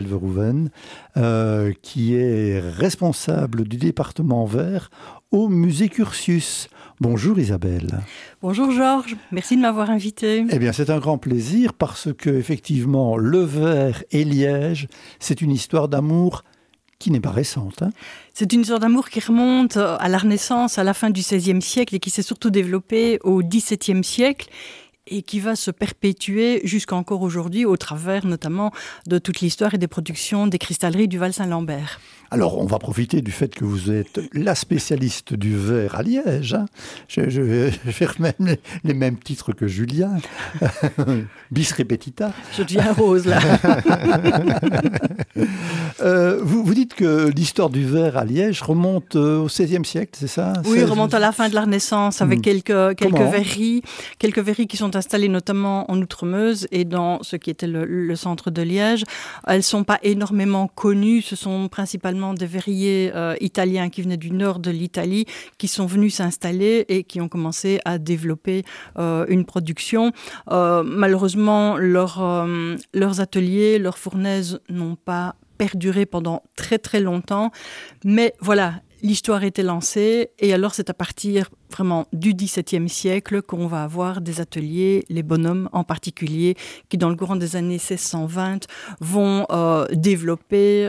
Verhoeven, qui est responsable du département verre au musée Curtius. Bonjour Isabelle. Bonjour Georges, merci de m'avoir invité. Eh bien, c'est un grand plaisir parce que, effectivement, le verre et Liège, c'est une histoire d'amour qui n'est pas récente. C'est une histoire d'amour qui remonte à la Renaissance, à la fin du XVIe siècle et qui s'est surtout développée au XVIIe siècle et qui va se perpétuer jusqu'encore aujourd'hui au travers notamment de toute l'histoire et des productions des cristalleries du Val-Saint-Lambert. Alors, on va profiter du fait que vous êtes la spécialiste du verre à Liège. Je vais faire même les mêmes titres que Julien. Bis repetita. Je deviens rose, là. Vous dites que l'histoire du verre à Liège remonte au XVIe siècle, c'est ça? Oui, remonte à la fin de la Renaissance avec quelques verreries qui sont installées notamment en Outremeuse et dans ce qui était le centre de Liège. Elles ne sont pas énormément connues, ce sont principalement des verriers italiens qui venaient du nord de l'Italie, qui sont venus s'installer et qui ont commencé à développer une production. Malheureusement, leurs ateliers, leurs fournaises n'ont pas perduré pendant très très longtemps. Mais voilà, l'histoire était lancée et alors c'est à partir vraiment du XVIIe siècle qu'on va avoir des ateliers, les bonhommes en particulier, qui dans le courant des années 1620 vont développer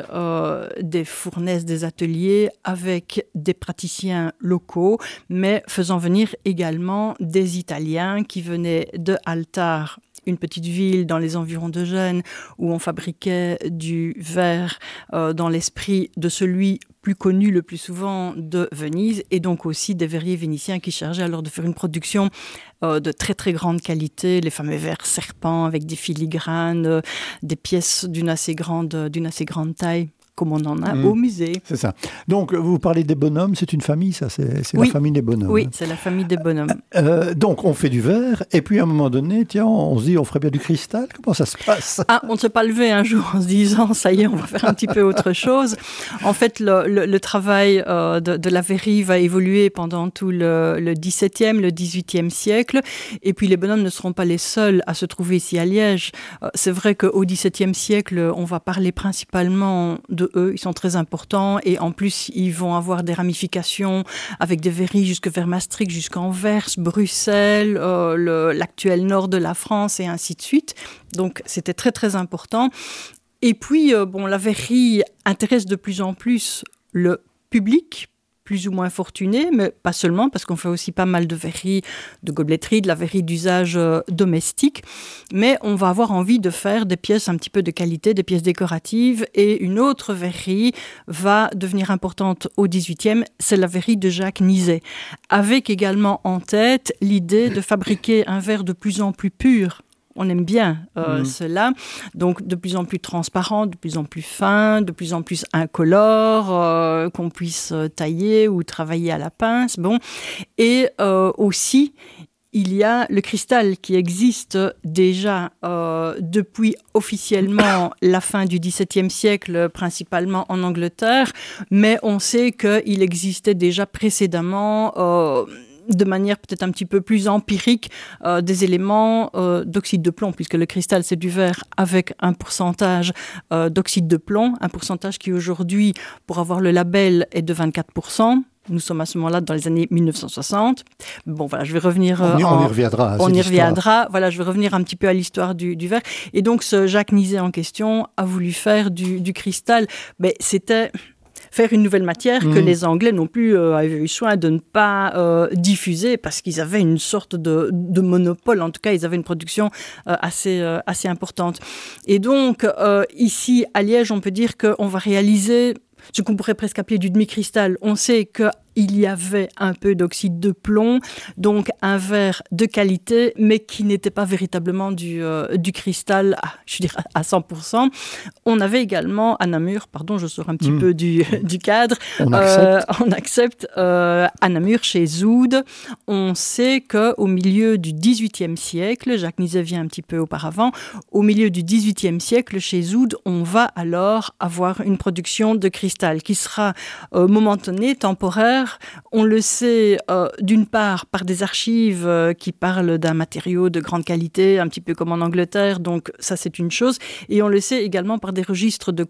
des fournaises, des ateliers avec des praticiens locaux, mais faisant venir également des Italiens qui venaient de Altar, une petite ville dans les environs de Gênes où on fabriquait du verre dans l'esprit de celui plus connu le plus souvent de Venise et donc aussi des verriers vénitiens qui chargeaient alors de faire une production de très très grande qualité, les fameux verres serpents avec des filigranes, des pièces d'une assez grande taille, comme on en a au musée. C'est ça. Donc, vous parlez des bonhommes, c'est une famille, ça, c'est oui. La famille des bonhommes. Oui, c'est la famille des bonhommes. Donc, on fait du verre, et puis à un moment donné, tiens, on se dit, on ferait bien du cristal. Comment ça se passe? On ne s'est pas levé un jour en se disant, ça y est, on va faire un petit peu autre chose. En fait, le travail de la verrerie va évoluer pendant tout le XVIIe, le XVIIIe siècle, et puis les bonhommes ne seront pas les seuls à se trouver ici à Liège. C'est vrai qu'au XVIIe siècle, on va parler principalement de eux, ils sont très importants et en plus ils vont avoir des ramifications avec des verreries jusque vers Maastricht, jusqu'Anvers, Bruxelles, l'actuel nord de la France et ainsi de suite. Donc c'était très très important. Et puis la verrerie intéresse de plus en plus le public, plus ou moins fortuné, mais pas seulement, parce qu'on fait aussi pas mal de verreries, de gobeletterie, de la verrerie d'usage domestique, mais on va avoir envie de faire des pièces un petit peu de qualité, des pièces décoratives, et une autre verrerie va devenir importante au XVIIIe, c'est la verrerie de Jacques Nizet, avec également en tête l'idée de fabriquer un verre de plus en plus pur. On aime bien cela, donc de plus en plus transparent, de plus en plus fin, de plus en plus incolore, qu'on puisse tailler ou travailler à la pince. Bon. Et aussi, il y a le cristal qui existe déjà depuis officiellement la fin du XVIIe siècle, principalement en Angleterre, mais on sait qu'il existait déjà précédemment de manière peut-être un petit peu plus empirique des éléments d'oxyde de plomb, puisque le cristal c'est du verre avec un pourcentage d'oxyde de plomb, un pourcentage qui aujourd'hui, pour avoir le label, est de 24%. Nous sommes à ce moment-là dans les années 1960. Bon, voilà, je vais revenir... On y reviendra. On y reviendra. Voilà, je vais revenir un petit peu à l'histoire du verre. Et donc, ce Jacques Nizet en question a voulu faire du cristal. Mais c'était... faire une nouvelle matière que les Anglais non plus avaient eu soin de ne pas diffuser parce qu'ils avaient une sorte de monopole. En tout cas, ils avaient une production assez importante. Et donc, ici, à Liège, on peut dire qu'on va réaliser ce qu'on pourrait presque appeler du demi-cristal. On sait qu'il y avait un peu d'oxyde de plomb, donc un verre de qualité, mais qui n'était pas véritablement du cristal, je dirais à 100%. On avait également à Namur, pardon, je sors un petit peu du cadre, on accepte à Namur, chez Zoud. On sait qu'au milieu du XVIIIe siècle, Jacques Nizet vient un petit peu auparavant, au milieu du XVIIIe siècle, chez Zoud, on va alors avoir une production de cristal qui sera momentanée, temporaire, Angleterre. On le sait d'une part par des archives qui parlent d'un matériau de grande qualité, un petit peu comme en Angleterre, donc ça c'est une chose. Et on le sait également par des registres de